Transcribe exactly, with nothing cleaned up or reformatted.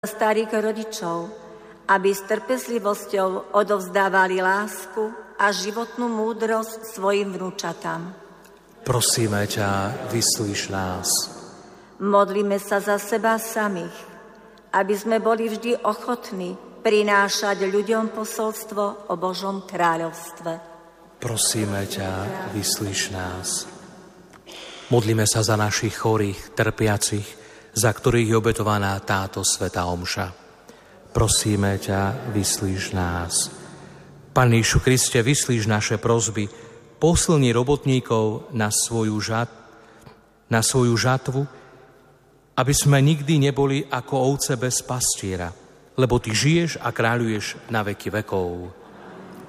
starých rodičov, aby s trpezlivosťou odovzdávali lásku a životnú múdrosť svojim vnúčatám. Prosíme ťa, vyslíš nás. Modlíme sa za seba samých, aby sme boli vždy ochotní prinášať ľuďom posolstvo o Božom kráľovstve. Prosíme ťa, vyslíš nás. Modlíme sa za našich chorých, trpiacich, za ktorých je obetovaná táto svätá omša. Prosíme ťa, vyslíš nás. Pane Ježišu Kriste, vyslíš naše prosby, posilni robotníkov na svoju, žat, na svoju žatvu, aby sme nikdy neboli ako ovce bez pastiera, lebo ty žiješ a kráľuješ na veky vekov.